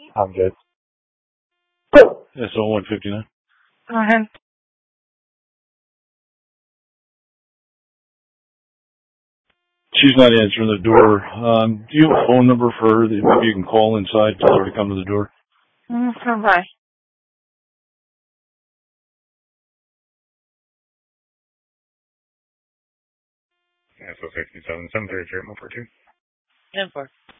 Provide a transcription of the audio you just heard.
I'm good. SO 159. Go ahead. She's not answering the door. Do you have a phone number for her that maybe you can call inside, tell her to come to the door? Bye. SO 67, 733 at 142. 10-4.